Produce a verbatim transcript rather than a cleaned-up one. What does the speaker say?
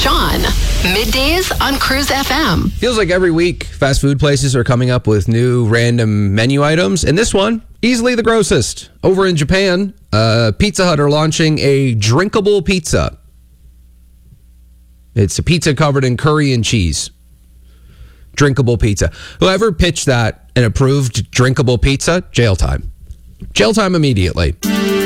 Sean. Middays on Cruise F M. Feels like every week fast food places are coming up with new random menu items, and this one, easily the grossest. Over in Japan, uh, Pizza Hut are launching a drinkable pizza. It's a pizza covered in curry and cheese. Drinkable pizza. Whoever pitched that and approved drinkable pizza, jail time. Jail time immediately.